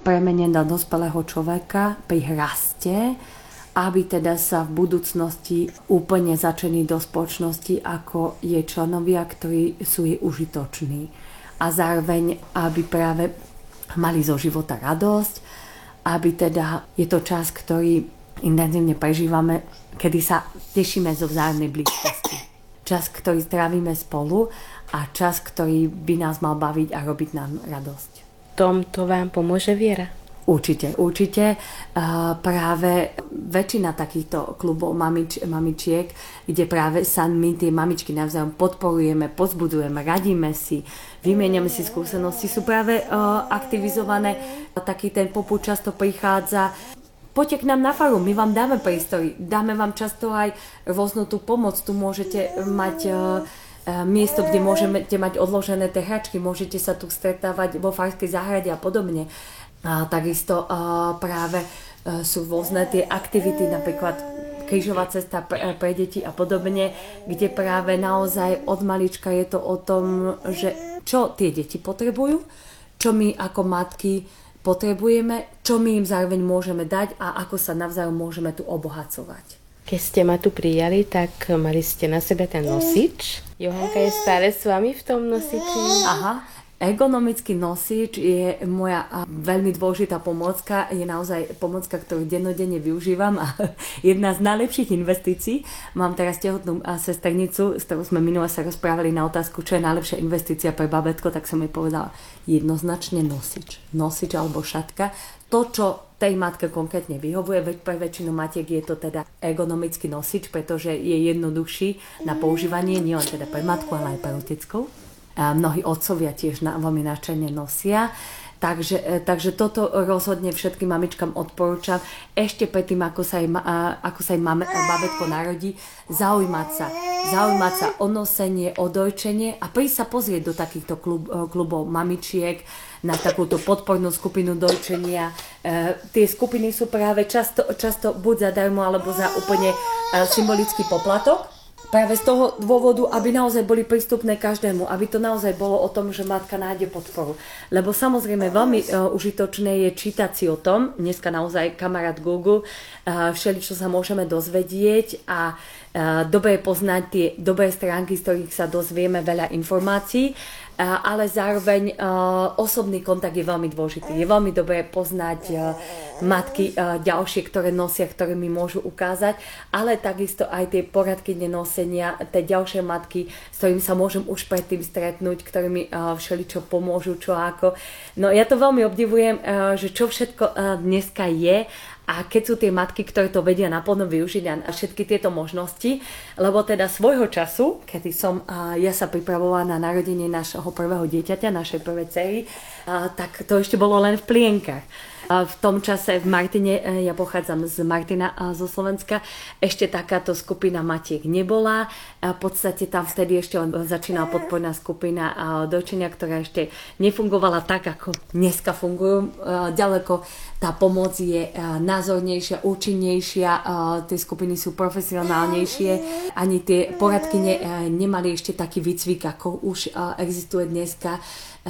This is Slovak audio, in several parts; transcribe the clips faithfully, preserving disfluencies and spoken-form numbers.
premene na dospelého človeka pri raste, aby teda sa v budúcnosti úplne začali do spoločnosti ako je členovia, ktorí sú jej užitoční. A zároveň, aby práve mali zo života radosť, aby teda je to čas, ktorý intenzívne prežívame, kedy sa tešíme zo vzájomnej blízkosti. Čas, ktorý trávime spolu a čas, ktorý by nás mal baviť a robiť nám radosť. Tomto vám pomôže viera? Určite, určite. Uh, práve väčšina takýchto klubov mamič, mamičiek, kde práve sa my tie mamičky navzájom podporujeme, pozbudujeme, radíme si, vymieňame si skúsenosti, sú práve uh, aktivizované. Taký ten popud často prichádza. Poďte k nám na faru, my vám dáme priestory, dáme vám často aj rôznu tú pomoc, tu môžete mať uh, miesto, kde môžete mať odložené tie hračky, môžete sa tu stretávať vo farskej záhrade a podobne. A takisto a práve a sú rôzne tie aktivity, napríklad krížová cesta pre, pre deti a podobne, kde práve naozaj od malička je to o tom, že čo tie deti potrebujú, čo my ako matky potrebujeme, čo my im zároveň môžeme dať a ako sa navzájom môžeme tu obohacovať. Keď ste ma tu prijali, tak mali ste na sebe ten nosič. Johanka je stále s vami v tom nosiči? Aha, ergonomický nosič je moja veľmi dôležitá pomôcka. Je naozaj pomôcka, ktorú dennodenne využívam a jedna z najlepších investícií. Mám teraz tehotnú sesternicu, s ktorou sme minule sa rozprávali na otázku, čo je najlepšia investícia pre babetko, tak som jej povedala jednoznačne nosič. Nosič alebo šatka. To, čo tej matke konkrétne vyhovuje, veď pre väčšinu matiek je to teda ergonomický nosič, pretože je jednoduchší na používanie, nielen teda pre matku, ale aj pre oteckou. A mnohí otcovia tiež na, veľmi nadšene nosia. Takže, takže toto rozhodne všetkým mamičkám odporúčam. Ešte predtým, ako sa im, ako sa im máme, babetko narodí, zaujímať sa. Zaujímať sa o nosenie, o dojčenie a prísť sa pozrieť do takýchto klub, klubov mamičiek, na takúto podpornú skupinu dojčenia. E, tie skupiny sú práve často, často buď zadarmo, alebo za úplne e, symbolický poplatok. Práve z toho dôvodu, aby naozaj boli prístupné každému, aby to naozaj bolo o tom, že matka nájde podporu. Lebo samozrejme veľmi uh, užitočné je čítať si o tom, dneska naozaj kamarát Google, uh, všeličo sa môžeme dozvedieť a uh, dobre poznať tie dobré stránky, z ktorých sa dozvieme veľa informácií, uh, ale zároveň uh, osobný kontakt je veľmi dôležitý. Je veľmi dobré poznať uh, matky uh, ďalšie, ktoré nosia, ktoré mi môžu ukázať, ale takisto aj tie poradky nenosenia, tie ďalšie matky, s ktorými sa môžem už predtým stretnúť, ktorými uh, všeličo pomôžu, čo ako. No ja to veľmi obdivujem, uh, že čo všetko uh, dneska je a keď sú tie matky, ktoré to vedia naplno využiť a všetky tieto možnosti, lebo teda svojho času, kedy som uh, ja sa pripravovala na narodenie našho prvého dieťaťa, našej prvej dcery, uh, tak to ešte bolo len v plienkach. V tom čase v Martine, ja pochádzam z Martina zo Slovenska, ešte takáto skupina matiek nebola. V podstate tam vtedy ešte začínala podporná skupina dojčenia, ktorá ešte nefungovala tak, ako dneska fungujú. Ďaleko tá pomoc je názornejšia, účinnejšia, tie skupiny sú profesionálnejšie, ani tie poradky ne, nemali ešte taký výcvik, ako už existuje dneska,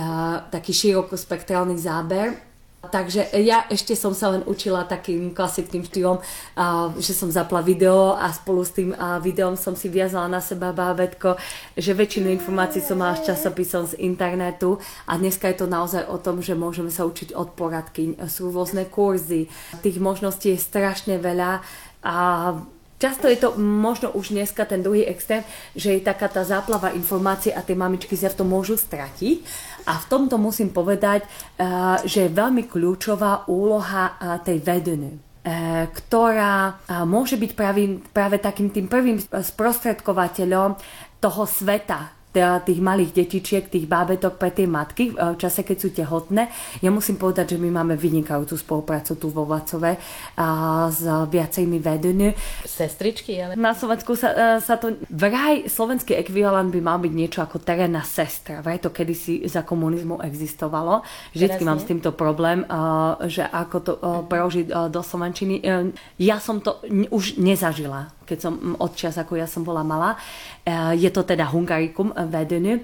taký širokospektrálny záber. Takže ja ešte som sa len učila takým klasickým štýlom, že som zapla video a spolu s tým videom som si viazala na seba bábätko, že väčšinu informácií som mala z časopisov z internetu a dneska je to naozaj o tom, že môžeme sa učiť od poradky. Sú rôzne kurzy, tých možností je strašne veľa a často je to možno už dneska ten druhý extrém, že je taká tá záplava informácií a tie mamičky sa v tom môžu stratiť. A v tomto musím povedať, že je veľmi kľúčová úloha tej vedeny, ktorá môže byť práve, práve takým tým prvým sprostredkovateľom toho sveta, tých malých detičiek, tých bábetok pre tie matky v čase, keď sú tehotné. Ja musím povedať, že my máme vynikajúcu spoluprácu tu vo Vacove a s viacerými vedení. Sestričky, ale... Na Slovensku sa, sa to... Vraj slovenský ekvivalent by mal byť niečo ako terénna sestra. Vraj to kedysi za komunizmu existovalo. Vždycky mám s týmto problém, že ako to preložiť do slovenčiny. Ja som to už nezažila. keď som od čas, ako ja som bola malá. Je to teda Hungaricum vedeny.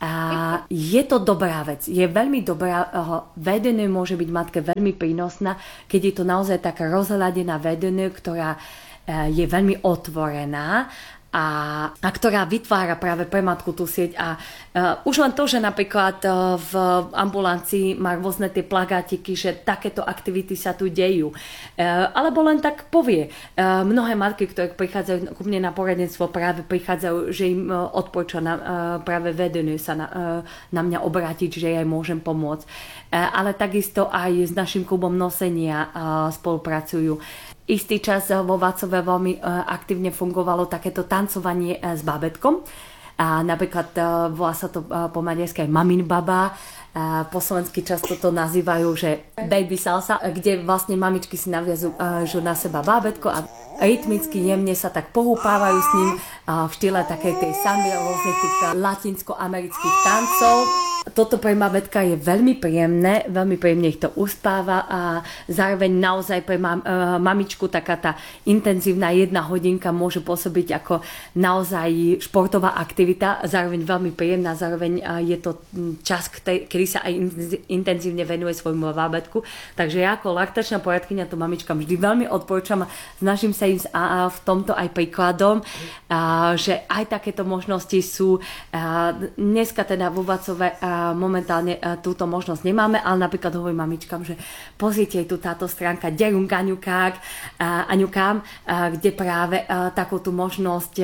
Je to dobrá vec. Je veľmi dobrá. Vedeny môže byť matke veľmi prínosná, keď je to naozaj taká rozhľadená vedeny, ktorá je veľmi otvorená a, a ktorá vytvára práve pre matku tú sieť. A uh, už len to, že napríklad uh, v ambulancii má rôzne tie plagátiky, že takéto aktivity sa tu dejú. Uh, alebo len tak povie. Uh, mnohé matky, ktoré prichádzajú ku mne na poradenstvo, práve prichádzajú, že im uh, odporúča na, uh, práve vedenie sa na, uh, na mňa obrátiť, že ja jej môžem pomôcť. Uh, ale takisto aj s našim klubom nosenia uh, spolupracujú. Istý čas vo Vácove veľmi aktívne fungovalo takéto tancovanie s bábätkom. A napríklad volá sa to po maďarsky mamin baba. A po slovensky často to nazývajú, že baby salsa, kde vlastne mamičky si naviazujú na seba bábätko a rytmicky jemne sa tak pohúpávajú s ním v štýle takej tej samby, rôznych tých latinsko-amerických tancov. Toto pre bábätka je veľmi príjemné, veľmi príjemne ich to uspáva a zároveň naozaj pre mam, uh, mamičku taká tá intenzívna jedna hodinka môže pôsobiť ako naozaj športová aktivita, zároveň veľmi príjemná, zároveň uh, je to čas, kedy sa aj intenzívne venuje svojmu bábätku. Takže ja ako laktačná poradkyňa to mamičkám vždy veľmi odporúčam a snažím sa im uh, v tomto aj príkladom, uh, že aj takéto možnosti sú. Uh, dneska teda vo Vácove uh, momentálne túto možnosť nemáme, ale napríklad hovorím mamičkám, že pozrite tu táto stránka Derung Aňukák, Aňukám, kde práve takúto možnosť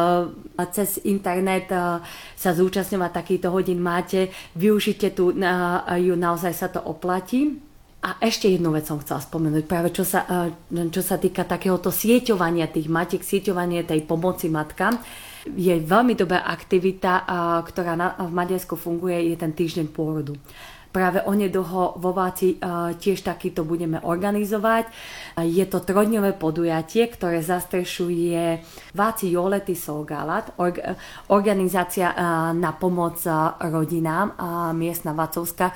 cez internet sa zúčastňovať takýchto hodín máte. Využite tu ju, naozaj sa to oplatí. A ešte jednu vec som chcela spomenúť, práve čo sa, čo sa týka takéhoto sieťovania tých matiek, sieťovania tej pomoci matkám. Je veľmi dobrá aktivita, ktorá v Maďarsku funguje, je ten týždeň pôrodu. Práve onedlho vo Váci tiež takýto budeme organizovať. Je to trojdňové podujatie, ktoré zastrešuje Váci Jolety Szolgálat, organizácia na pomoc rodinám, miestna Vácovská,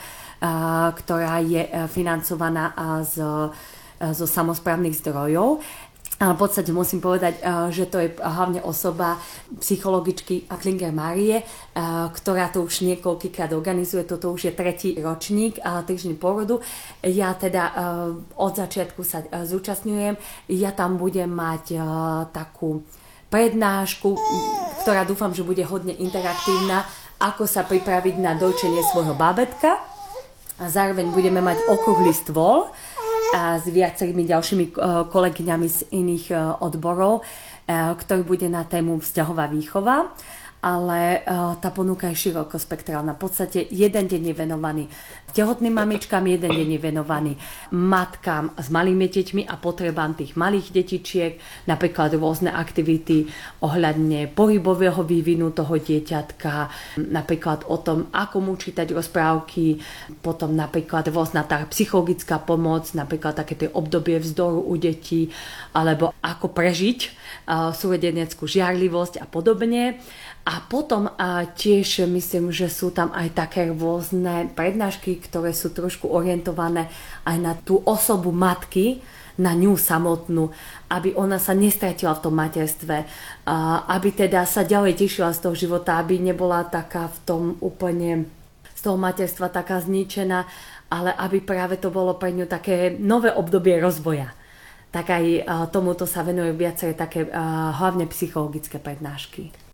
ktorá je financovaná z, zo samosprávnych zdrojov. A v podstate musím povedať, že to je hlavne osoba psychologičky Klinger Márie, ktorá to už niekoľkýkrát organizuje. Toto už je tretí ročník týždeň pôrodu. Ja teda od začiatku sa zúčastňujem. Ja tam budem mať takú prednášku, ktorá dúfam, že bude hodne interaktívna, ako sa pripraviť na dojčenie svojho bábätka. A zároveň budeme mať okrúhly stôl a s viacerými ďalšími kolegyňami z iných odborov, ktorý bude na tému vzťahová výchova. Ale tá ponuka je širokospektrálna. V podstate jeden deň je venovaný tehotným mamičkám, jeden deň je venovaný matkám s malými deťmi a potrebám tých malých detičiek, napríklad rôzne aktivity ohľadne pohybového vývinu toho dieťatka, napríklad o tom, ako mu čítať rozprávky, potom napríklad rôzna tá psychologická pomoc, napríklad také tie obdobie vzdoru u detí, alebo ako prežiť uh, súrodeneckú žiarlivosť a podobne. A potom a tiež myslím, že sú tam aj také rôzne prednášky, ktoré sú trošku orientované aj na tú osobu matky, na ňu samotnú, aby ona sa nestratila v tom materstve, aby teda sa ďalej tešila z toho života, aby nebola taká v tom úplne z toho materstva taká zničená, ale aby práve to bolo pre ňu také nové obdobie rozvoja. Tak aj tomuto sa venujú viaceré také hlavne psychologické prednášky.